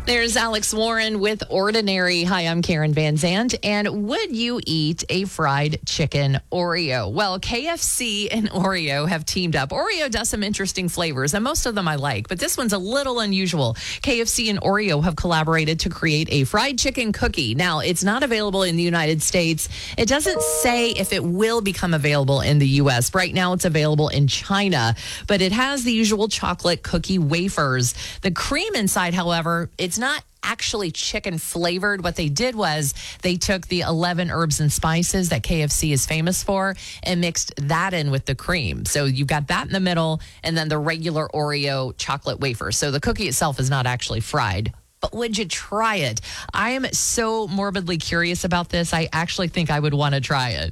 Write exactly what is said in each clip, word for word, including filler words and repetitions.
There's Alex Warren with Ordinary. Hi, I'm Karen Van Zandt. And would you eat a fried chicken Oreo? Well, K F C and Oreo have teamed up. Oreo does some interesting flavors, and most of them I like, but this one's a little unusual. K F C and Oreo have collaborated to create a fried chicken cookie. Now, it's not available in the United States. It doesn't say if it will become available in the U S. Right now, it's available in China, but it has the usual chocolate cookie wafers. The cream inside, however, it's not actually chicken flavored. What they did was they took the eleven herbs and spices that K F C is famous for and mixed that in with the cream. So you've got that in the middle and then the regular Oreo chocolate wafer. So the cookie itself is not actually fried. But would you try it? I am so morbidly curious about this. I actually think I would want to try it.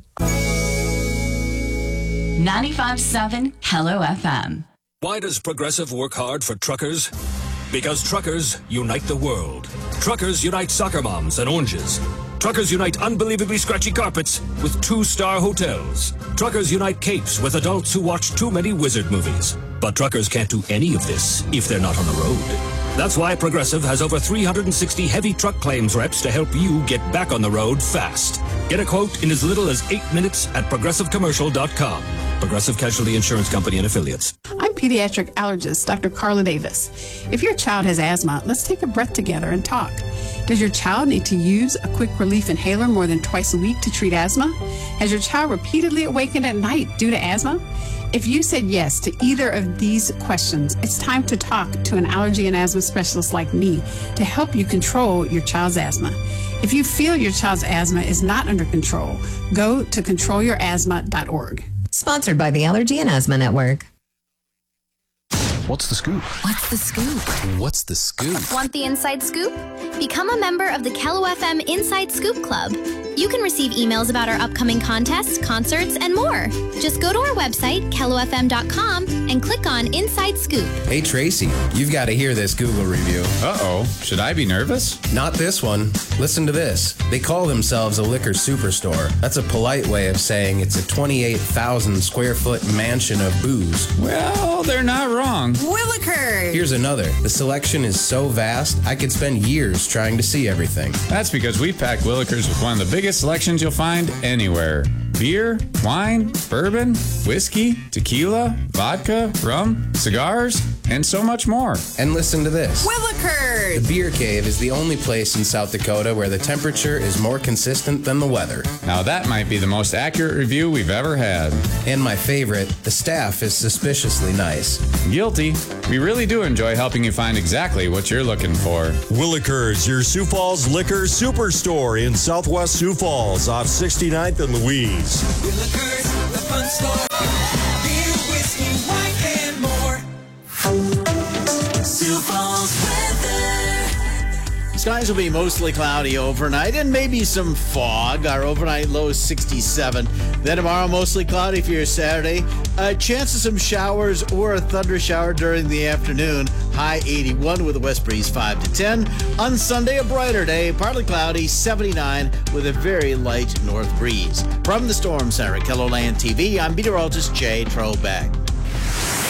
ninety-five point seven Hello F M. Why does Progressive work hard for truckers? Because truckers unite the world. Truckers unite soccer moms and oranges. Truckers unite unbelievably scratchy carpets with two-star hotels. Truckers unite capes with adults who watch too many wizard movies. But truckers can't do any of this if they're not on the road. That's why Progressive has over three hundred sixty heavy truck claims reps to help you get back on the road fast. Get a quote in as little as eight minutes at progressive commercial dot com. Progressive Casualty Insurance Company and Affiliates. I'm pediatric allergist Doctor Carla Davis. If your child has asthma, let's take a breath together and talk. Does your child need to use a quick relief inhaler more than twice a week to treat asthma? Has your child repeatedly awakened at night due to asthma? If you said yes to either of these questions, it's time to talk to an allergy and asthma specialist like me to help you control your child's asthma. If you feel your child's asthma is not under control, go to control your asthma dot org. Sponsored by the Allergy and Asthma Network. What's the scoop? What's the scoop? What's the scoop? Want the inside scoop? Become a member of the Kello F M Inside Scoop Club. You can receive emails about our upcoming contests, concerts, and more. Just go to our website, kello f m dot com, and click on Inside Scoop. Hey, Tracy, you've got to hear this Google review. Uh-oh. Should I be nervous? Not this one. Listen to this. They call themselves a liquor superstore. That's a polite way of saying it's a twenty-eight thousand square foot mansion of booze. Well, they're not wrong. Willikers! Here's another. The selection is so vast, I could spend years trying to see everything. That's because we've packed Willikers with one of the biggest selections you'll find anywhere. Beer, wine, bourbon, whiskey, tequila, vodka, rum, cigars, and so much more. And listen to this. Willikers! The Beer Cave is the only place in South Dakota where the temperature is more consistent than the weather. Now that might be the most accurate review we've ever had. And my favorite, the staff is suspiciously nice. Guilty. We really do enjoy helping you find exactly what you're looking for. Willikers, your Sioux Falls liquor superstore in Southwest Sioux Falls off sixty-ninth and Louise. Willikers, the fun store. Beer, whiskey, wine, and more. Sioux Falls weather. Skies will be mostly cloudy overnight and maybe some fog. Our overnight low is sixty-seven. Then tomorrow, mostly cloudy for your Saturday. A chance of some showers or a thunder shower during the afternoon. High eighty-one with a west breeze five to ten. On Sunday, a brighter day, partly cloudy, seventy-nine with a very light north breeze. From the Storm Center at KELOLAND T V, I'm meteorologist Jay Trobeck.